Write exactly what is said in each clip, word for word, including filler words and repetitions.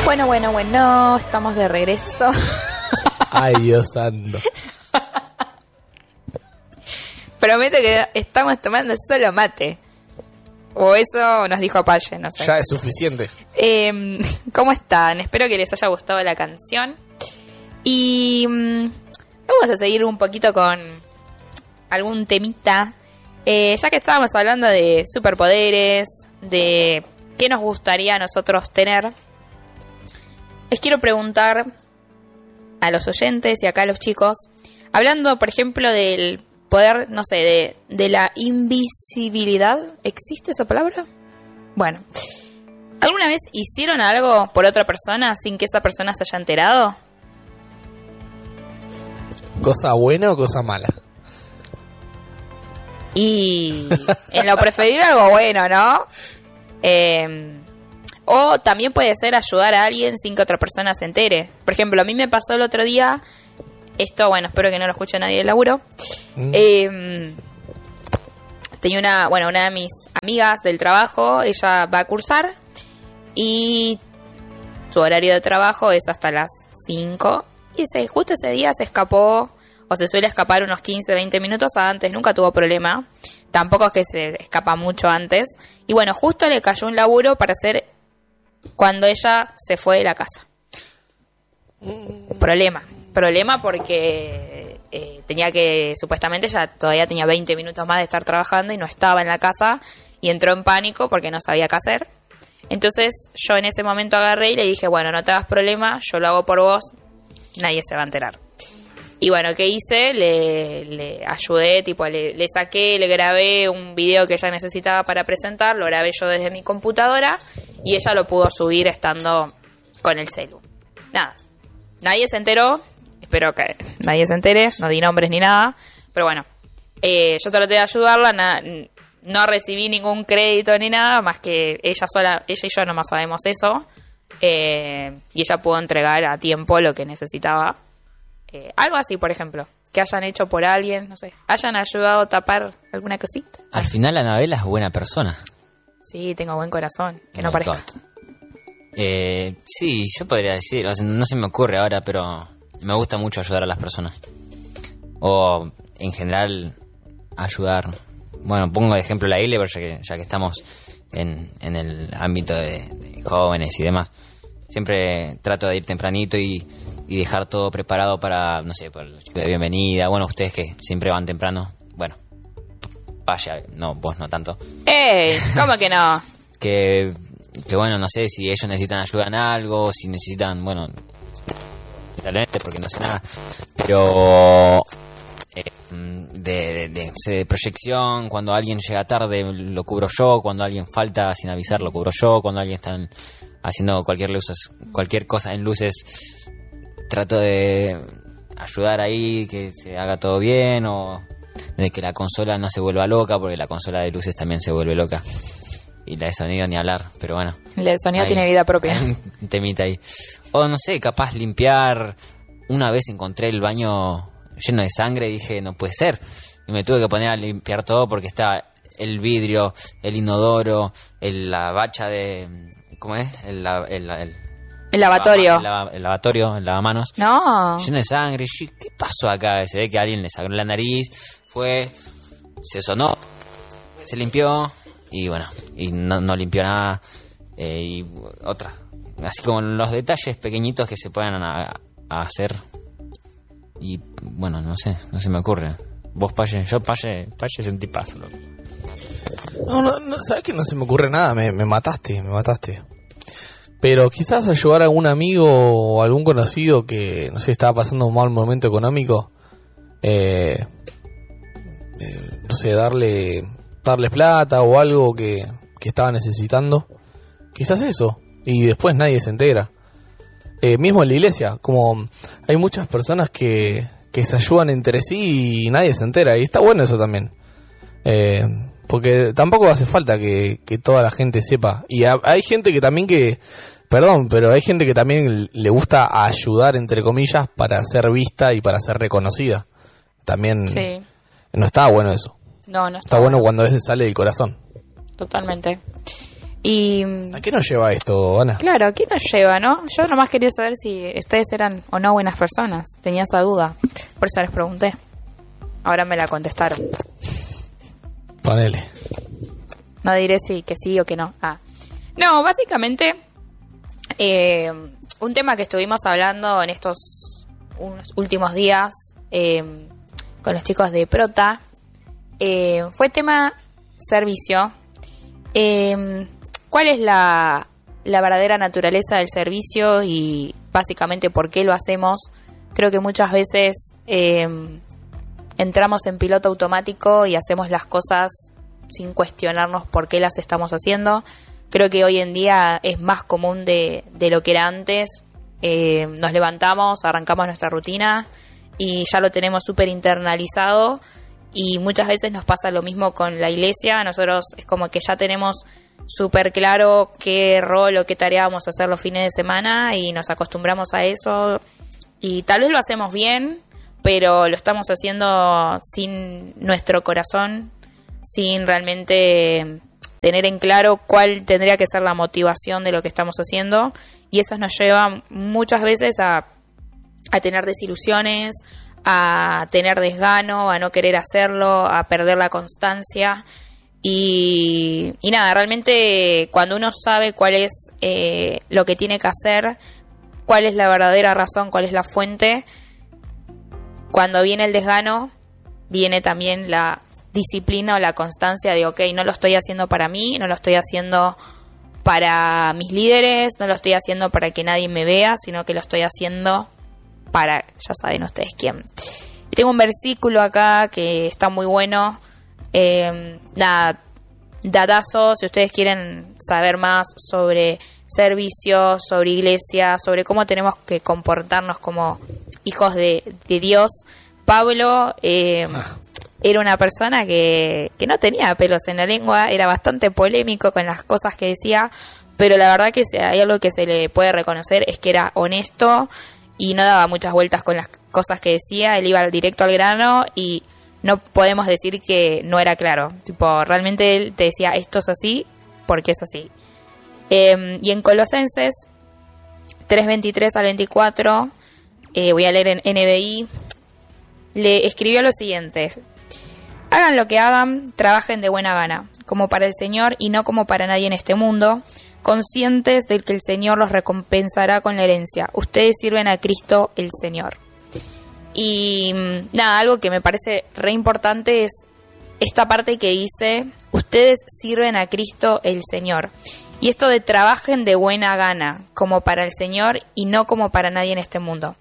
Bueno, bueno, bueno, estamos de regreso. Ay, Dios santo. Prometo que estamos tomando solo mate. O eso nos dijo Paye, no sé. Ya es suficiente. Eh, ¿Cómo están? Espero que les haya gustado la canción. Y um, vamos a seguir un poquito con algún temita. Eh, ya que estábamos hablando de superpoderes, de qué nos gustaría a nosotros tener, les quiero preguntar a los oyentes y acá a los chicos, hablando por ejemplo del poder, no sé, de, de la invisibilidad. ¿Existe esa palabra? Bueno, ¿alguna vez hicieron algo por otra persona sin que esa persona se haya enterado? ¿Cosa buena o cosa mala? Y en lo preferible algo bueno, ¿no? Eh, o también puede ser ayudar a alguien sin que otra persona se entere. Por ejemplo, a mí me pasó el otro día, esto, bueno, espero que no lo escuche nadie del laburo. Mm. Eh, tenía una, bueno, una de mis amigas del trabajo, ella va a cursar y su horario de trabajo es hasta las cinco. Y se, justo ese día se escapó, o se suele escapar unos quince, veinte minutos antes, nunca tuvo problema. Tampoco es que se escapa mucho antes. Y bueno, justo le cayó un laburo para hacer cuando ella se fue de la casa. Problema. Problema porque eh, tenía que, supuestamente ella todavía tenía veinte minutos más de estar trabajando y no estaba en la casa. Y entró en pánico porque no sabía qué hacer. Entonces yo en ese momento agarré y le dije, bueno, no te hagas problema, yo lo hago por vos, nadie se va a enterar. Y bueno, ¿qué hice? Le, le ayudé, tipo, le, le saqué, le grabé un video que ella necesitaba para presentar, lo grabé yo desde mi computadora y ella lo pudo subir estando con el celu. Nada, nadie se enteró, espero que nadie se entere, no di nombres ni nada, pero bueno, eh, yo traté de ayudarla, na, no recibí ningún crédito ni nada, más que ella sola, ella y yo nomás sabemos eso, eh, y ella pudo entregar a tiempo lo que necesitaba. Eh, algo así, por ejemplo, que hayan hecho por alguien, no sé, hayan ayudado a tapar alguna cosita. Al final Anabela es buena persona. Sí, tengo buen corazón, que Oh no my parezca. God. Eh, sí, yo podría decir, o sea, no se me ocurre ahora, pero me gusta mucho ayudar a las personas. O en general ayudar. Bueno, pongo de ejemplo la I L E, ya que, ya que estamos en, en el ámbito de, de jóvenes y demás. Siempre trato de ir tempranito y, y dejar todo preparado para, no sé, para los chicos de bienvenida. Bueno, ustedes que siempre van temprano. Bueno, vaya, no, vos no tanto. ¡Ey! ¿Cómo que no? Que, que bueno, no sé si ellos necesitan ayuda en algo, si necesitan, bueno, talente porque no sé nada. Pero eh, de, de, de, de proyección, cuando alguien llega tarde lo cubro yo, cuando alguien falta sin avisar lo cubro yo, cuando alguien está en, haciendo cualquier luces, cualquier cosa en luces, trato de ayudar ahí, que se haga todo bien, o de que la consola no se vuelva loca, porque la consola de luces también se vuelve loca. Y la de sonido ni hablar, pero bueno. El de sonido ahí, tiene vida propia. Un temita ahí. O no sé, capaz limpiar. Una vez encontré el baño lleno de sangre y dije, no puede ser. Y me tuve que poner a limpiar todo porque está el vidrio, el inodoro, el, la bacha de... ¿Cómo es? El, el, el, el lavatorio. El, lava, el lavatorio, el lavamanos. No. Lleno de sangre. Y, ¿qué pasó acá? Se ve que alguien le sacó la nariz, fue, se sonó, se limpió y bueno, y no, no limpió nada. Eh, y otra. Así como los detalles pequeñitos que se puedan a, a hacer. Y bueno, no sé, no se me ocurre. Vos, Paye, yo, Paye, Paye es un tipazo, loco. No, no, no, ¿sabes que no se me ocurre nada? Me, me mataste, me mataste. Pero quizás ayudar a algún amigo o algún conocido que, no sé, estaba pasando un mal momento económico. Eh, eh, no sé, darle darles plata o algo que, que estaba necesitando. Quizás eso. Y después nadie se entera. Eh, mismo en la iglesia, como hay muchas personas que, que se ayudan entre sí y nadie se entera. Y está bueno eso también. Eh... Porque tampoco hace falta que, que toda la gente sepa. Y ha, hay gente que también que... Perdón, pero hay gente que también le gusta ayudar, entre comillas, para ser vista y para ser reconocida. También sí. No está bueno eso. No, no está, está bueno, bueno cuando a veces sale del corazón. Totalmente. Y ¿A qué nos lleva esto, Ana? claro, ¿qué nos lleva, no? Yo nomás quería saber si ustedes eran o no buenas personas. Tenía esa duda. Por eso les pregunté. Ahora me la contestaron. Ponele. No diré si que sí o que no. Ah. No, básicamente, eh, un tema que estuvimos hablando en estos unos últimos días eh, con los chicos de Prota eh, fue tema servicio. Eh, ¿Cuál es la, la verdadera naturaleza del servicio y básicamente por qué lo hacemos? Creo que muchas veces eh, entramos en piloto automático y hacemos las cosas sin cuestionarnos por qué las estamos haciendo. Creo que hoy en día es más común de, de lo que era antes. Eh, nos levantamos, arrancamos nuestra rutina y ya lo tenemos súper internalizado, y muchas veces nos pasa lo mismo con la iglesia. Nosotros es como que ya tenemos súper claro qué rol o qué tarea vamos a hacer los fines de semana y nos acostumbramos a eso, y tal vez lo hacemos bien, pero lo estamos haciendo sin nuestro corazón, sin realmente tener en claro cuál tendría que ser la motivación de lo que estamos haciendo, y eso nos lleva muchas veces a, a tener desilusiones, a tener desgano, a no querer hacerlo, a perder la constancia. Y, y nada, realmente cuando uno sabe cuál es eh, lo que tiene que hacer, cuál es la verdadera razón, cuál es la fuente, cuando viene el desgano, viene también la disciplina o la constancia de, ok, no lo estoy haciendo para mí, no lo estoy haciendo para mis líderes, no lo estoy haciendo para que nadie me vea, sino que lo estoy haciendo para, ya saben ustedes quién. Y tengo un versículo acá que está muy bueno. Eh, nada, datazo, si ustedes quieren saber más sobre servicio, sobre iglesia, sobre cómo tenemos que comportarnos como hijos de, de Dios. Pablo eh, era una persona que, que no tenía pelos en la lengua, era bastante polémico con las cosas que decía, pero la verdad que si hay algo que se le puede reconocer es que era honesto y no daba muchas vueltas con las cosas que decía. Él iba directo al grano y no podemos decir que no era claro. Tipo, realmente él te decía, esto es así porque es así. Eh, y en Colosenses tres veintitrés al veinticuatro, eh, voy a leer en N B I, le escribió lo siguiente: hagan lo que hagan, trabajen de buena gana, como para el Señor y no como para nadie en este mundo, conscientes de que el Señor los recompensará con la herencia. Ustedes sirven a Cristo el Señor. Y nada, algo que me parece re importante es esta parte que dice, ustedes sirven a Cristo el Señor. Y esto de trabajen de buena gana, como para el Señor y no como para nadie en este mundo.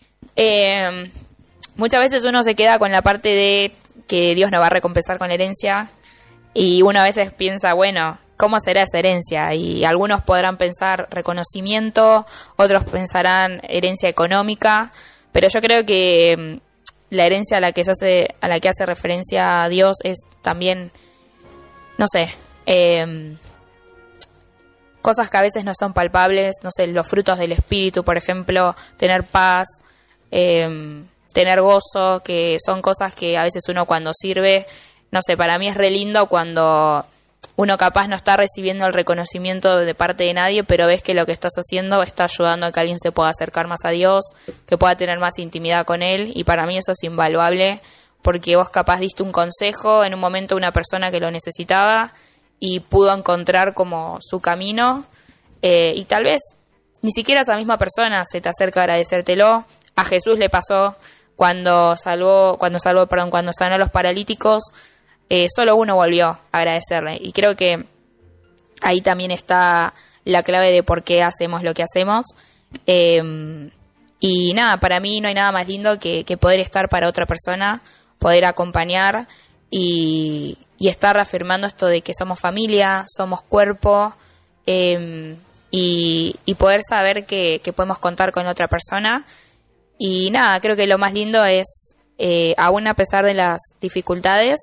Eh, muchas veces uno se queda con la parte de que Dios nos va a recompensar con la herencia, y uno a veces piensa, bueno, ¿cómo será esa herencia? Y algunos podrán pensar reconocimiento, otros pensarán herencia económica, pero yo creo que la herencia a la que se hace, a la que hace referencia a Dios es también, no sé, eh, cosas que a veces no son palpables, no sé, los frutos del espíritu, por ejemplo, tener paz, eh, tener gozo, que son cosas que a veces uno cuando sirve, no sé, para mí es re lindo cuando uno capaz no está recibiendo el reconocimiento de parte de nadie, pero ves que lo que estás haciendo está ayudando a que alguien se pueda acercar más a Dios, que pueda tener más intimidad con Él, y para mí eso es invaluable, porque vos capaz diste un consejo en un momento a una persona que lo necesitaba y pudo encontrar como su camino, eh, y tal vez ni siquiera esa misma persona se te acerca a agradecértelo. A Jesús le pasó cuando salvó, cuando salvó, perdón, cuando sanó a los paralíticos. Eh, solo uno volvió a agradecerle, y creo que ahí también está la clave de por qué hacemos lo que hacemos. Eh, y nada, para mí no hay nada más lindo que, que poder estar para otra persona, poder acompañar y, y estar reafirmando esto de que somos familia, somos cuerpo, eh, y, y poder saber que, que podemos contar con otra persona. Y nada, creo que lo más lindo es, eh, aún a pesar de las dificultades,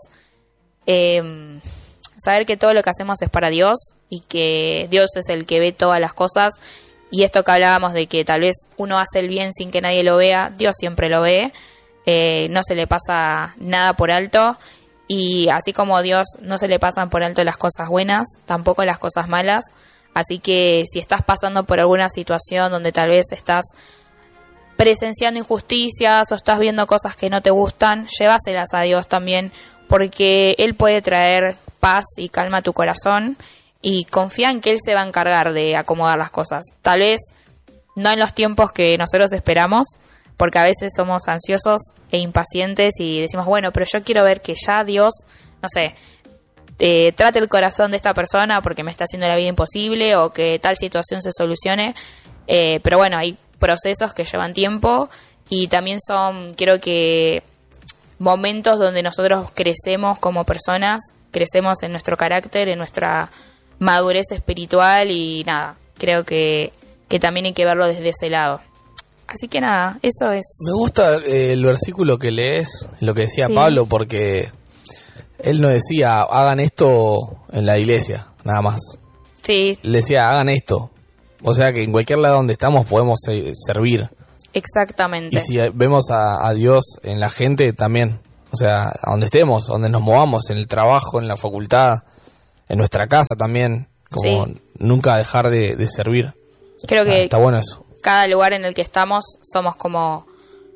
Eh, saber que todo lo que hacemos es para Dios y que Dios es el que ve todas las cosas. Y esto que hablábamos de que tal vez uno hace el bien sin que nadie lo vea, Dios siempre lo ve, eh, no se le pasa nada por alto. Y así como a Dios no se le pasan por alto las cosas buenas, tampoco las cosas malas. Así que si estás pasando por alguna situación donde tal vez estás presenciando injusticias o estás viendo cosas que no te gustan, llévaselas a Dios también, porque Él puede traer paz y calma a tu corazón, y confía en que Él se va a encargar de acomodar las cosas. Tal vez no en los tiempos que nosotros esperamos, porque a veces somos ansiosos e impacientes y decimos, bueno, pero yo quiero ver que ya Dios, no sé, eh, trate el corazón de esta persona porque me está haciendo la vida imposible, o que tal situación se solucione. Eh, pero bueno, hay procesos que llevan tiempo, y también son, creo que, momentos donde nosotros crecemos como personas, crecemos en nuestro carácter, en nuestra madurez espiritual, y nada, creo que, que también hay que verlo desde ese lado. Así que nada, eso es. Me gusta eh, el versículo que lees, lo que decía Sí. Pablo, porque él no decía, hagan esto en la iglesia, nada más. Sí, Le decía, hagan esto. O sea que en cualquier lado donde estamos podemos eh, servir. exactamente. Y si vemos a, a Dios en la gente también, o sea, a donde estemos, donde nos movamos, en el trabajo, en la facultad, en nuestra casa también, como Sí. nunca dejar de, de servir. Creo Ah, que está bueno eso. cada lugar en el que estamos somos como,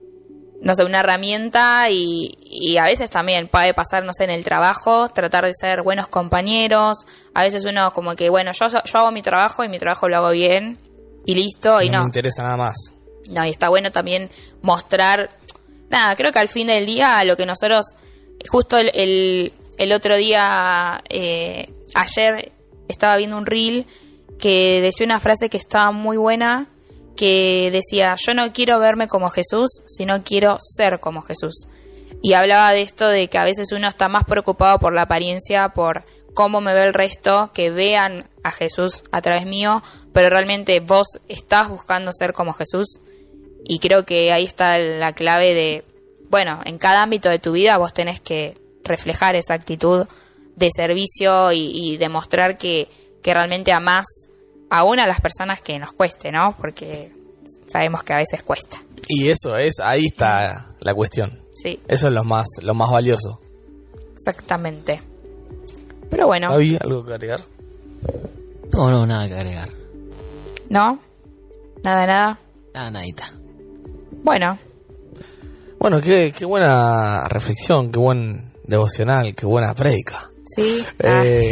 no sé, una herramienta, y, y a veces también puede pasar, no sé, en el trabajo, tratar de ser buenos compañeros. A veces uno como que, bueno, yo, yo hago mi trabajo y mi trabajo lo hago bien y listo, y no no. me interesa nada más. No, y está bueno también mostrar, nada, creo que al fin del día lo que nosotros, justo el, el, el otro día, eh, ayer estaba viendo un reel que decía una frase que estaba muy buena, que decía, yo no quiero verme como Jesús, sino quiero ser como Jesús. Y hablaba de esto, de que a veces uno está más preocupado por la apariencia, por cómo me ve el resto, que vean a Jesús a través mío, pero realmente vos estás buscando ser como Jesús. Y creo que ahí está la clave de, bueno, en cada ámbito de tu vida vos tenés que reflejar esa actitud de servicio y, y demostrar que, que realmente amás aún a las personas que nos cueste, ¿no? Porque sabemos que a veces cuesta. Y eso es, ahí está la cuestión. Sí, Eso es lo más, lo más valioso. exactamente. Pero bueno, ¿Había algo que agregar? No, no, nada que agregar. ¿no? Nada, nada. Nada, nadita. Bueno, Bueno, qué, qué buena reflexión, qué buen devocional, qué buena prédica. sí. Ah, Eh,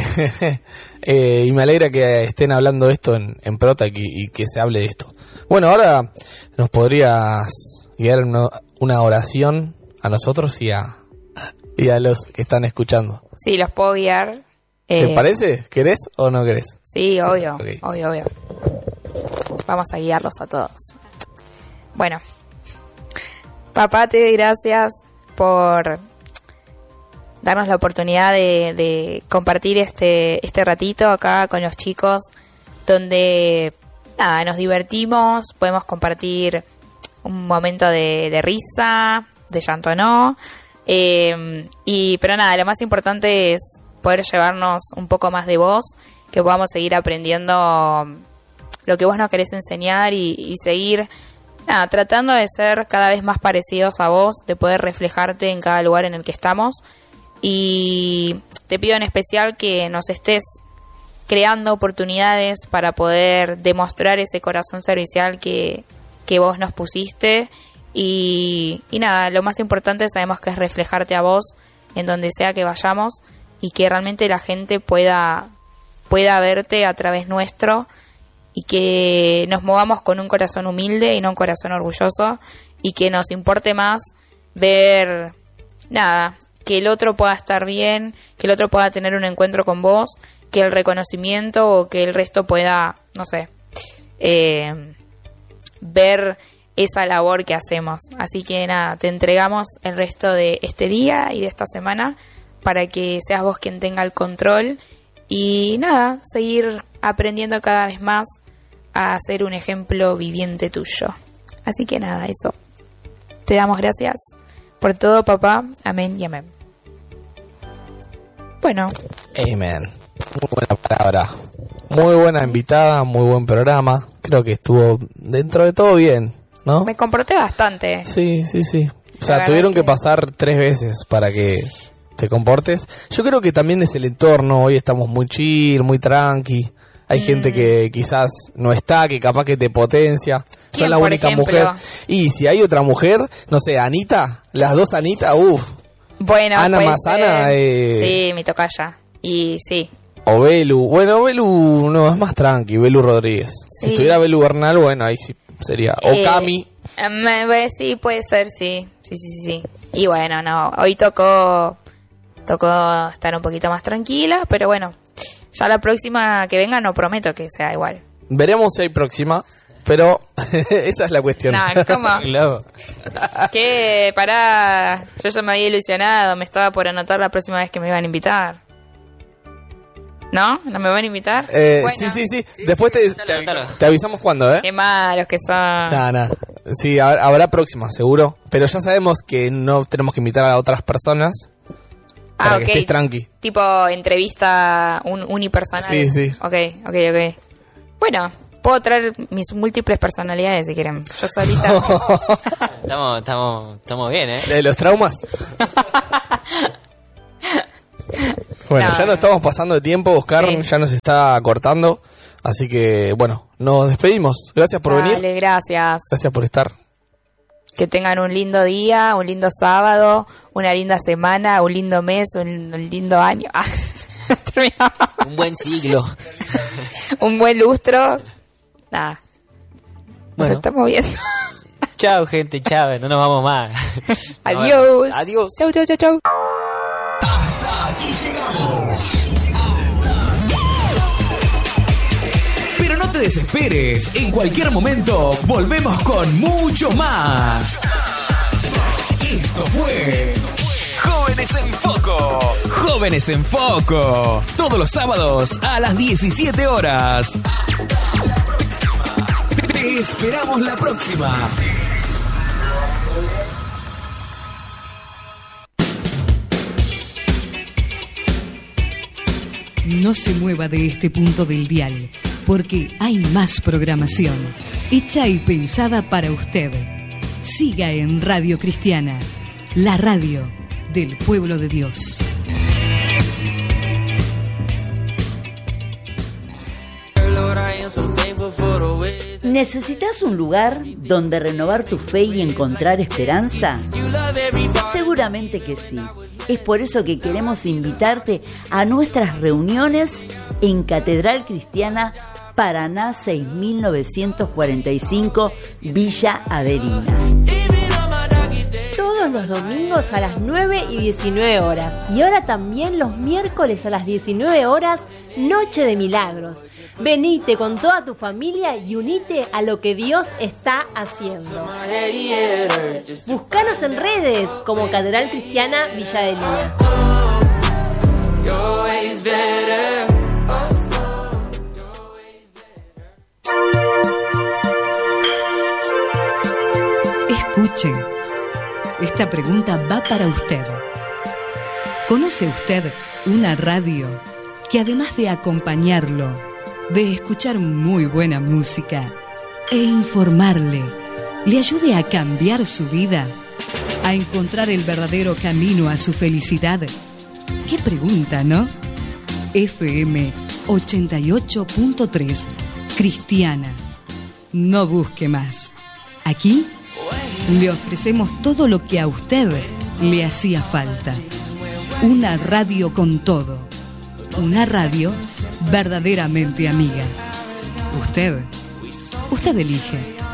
eh, y me alegra que estén hablando esto en, en Prota y, y que se hable de esto. Bueno, ahora nos podrías guiar en una, una oración a nosotros y a, y a los que están escuchando. sí, los puedo guiar. ¿Te Eh, parece? ¿Querés o no querés? Sí, obvio, Ok. obvio, obvio. Vamos a guiarlos a todos. Bueno, papá, te doy gracias por darnos la oportunidad de, de compartir este, este ratito acá con los chicos, donde nada, nos divertimos, podemos compartir un momento de, de risa, de llanto no, eh, y pero nada, lo más importante es poder llevarnos un poco más de vos, que podamos seguir aprendiendo lo que vos nos querés enseñar, y, y seguir nada, tratando de ser cada vez más parecidos a vos, de poder reflejarte en cada lugar en el que estamos. Y te pido en especial que nos estés creando oportunidades para poder demostrar ese corazón servicial que, que vos nos pusiste. Y, y nada, lo más importante sabemos que es reflejarte a vos en donde sea que vayamos, y que realmente la gente pueda, pueda verte a través nuestro, y que nos movamos con un corazón humilde y no un corazón orgulloso, y que nos importe más ver, nada, que el otro pueda estar bien, que el otro pueda tener un encuentro con vos, que el reconocimiento, o que el resto pueda, no sé, eh, ver esa labor que hacemos. Así que nada, te entregamos el resto de este día y de esta semana para que seas vos quien tenga el control, y nada, seguir aprendiendo cada vez más a ser un ejemplo viviente tuyo. Así que nada, eso. Te damos gracias por todo, papá. Amén y amén. Bueno, Amen. Muy buena palabra. Muy buena invitada, muy buen programa. Creo que estuvo dentro de todo bien, ¿no? me comporté bastante. Sí, sí, sí. O sea, verdad tuvieron que que- pasar tres veces para que te comportes. Yo creo que también es el entorno. Hoy estamos muy chill, muy tranqui. Hay mm. gente que quizás no está, que capaz que te potencia. Son la única ejemplo? mujer. Y si hay otra mujer, no sé, Anita, las dos Anita, uff. Bueno, Ana Massana. Eh, sí, mi tocaya. Y sí. O Belu. Bueno, Belu no, es más tranqui, Belu Rodríguez. Sí. Si estuviera Belu Bernal, bueno, ahí sí sería. O eh, Cami. Eh, sí, puede ser, sí. Sí, sí, sí, sí. Y bueno, no, hoy tocó, tocó estar un poquito más tranquila, pero bueno, ya la próxima que venga no prometo que sea igual. Veremos si hay próxima, pero esa es la cuestión. No, ¿cómo? Claro. Que pará, yo ya me había ilusionado, me estaba por anotar la próxima vez que me iban a invitar. ¿No? ¿No me van a invitar? Eh, bueno. Sí, sí, sí. Después te, te, te avisamos cuándo, ¿eh? Qué malos que son. Nada, nada. Sí, habrá próxima, seguro. Pero ya sabemos que no tenemos que invitar a otras personas. Para ah, okay. que estés tranqui. Tipo entrevista un, unipersonal. Sí, sí. Ok, ok, ok. Bueno, puedo traer mis múltiples personalidades si quieren. Yo solita. estamos, estamos, estamos bien, ¿eh? ¿De los traumas? Bueno, no, ya nos estamos pasando de tiempo, Oscar, sí. ya nos está cortando, así que bueno, nos despedimos. Gracias por Dale, venir. Gracias. Gracias por estar. Que tengan un lindo día, un lindo sábado, una linda semana, un lindo mes, un, un lindo año. Un buen siglo. Un buen lustro. Nada. Nos bueno. estamos viendo. Chao, gente, chao, no nos vamos más. Adiós. Adiós. Chau, chau, chau, chau. Aquí llegamos. Pero no te desesperes, en cualquier momento volvemos con mucho más. Esto fue Jóvenes en Foco. Jóvenes en Foco. Todos los sábados a las diecisiete horas. Te esperamos la próxima. No se mueva de este punto del dial, porque hay más programación, hecha y pensada para usted. Siga en Radio Cristiana, la radio del pueblo de Dios. ¿Necesitas un lugar donde renovar tu fe y encontrar esperanza? Seguramente que sí. Es por eso que queremos invitarte a nuestras reuniones en Catedral Cristiana Paraná seis mil novecientos cuarenta y cinco, Villa Averina. Todos los domingos a las nueve y diecinueve horas. Y ahora también los miércoles a las diecinueve horas, Noche de Milagros. Venite con toda tu familia y unite a lo que Dios está haciendo. Búscanos en redes como Catedral Cristiana Villa Adelina. Escuche, esta pregunta va para usted. ¿Conoce usted una radio que además de acompañarlo, de escuchar muy buena música e informarle, le ayude a cambiar su vida, a encontrar el verdadero camino a su felicidad? ¿Qué pregunta, no? F M ochenta y ocho punto tres, Cristiana. No busque más. Aquí le ofrecemos todo lo que a usted le hacía falta. Una radio con todo. Una radio verdaderamente amiga. Usted, usted elige.